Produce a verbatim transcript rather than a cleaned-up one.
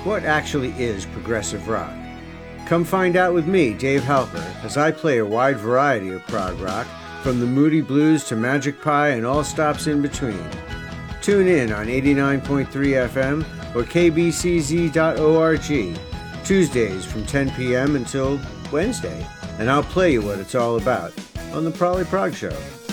what actually is progressive rock? Come find out with me, Dave Halper, as I play a wide variety of prog rock, from the Moody Blues to Magic Pie and all stops in between. Tune in on eighty-nine point three F M or k b c z dot org, Tuesdays from ten p.m. until Wednesday, and I'll play you what it's all about on the Probably Prog Show.